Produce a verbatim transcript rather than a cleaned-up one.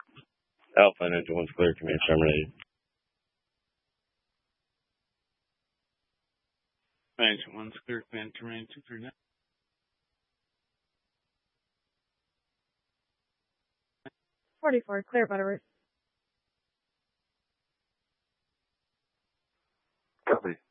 Alpha Ninja one's clear, command terminated. Ninja one's clear, command terminated, two three nine. forty-four, clear Butterworth. Copy.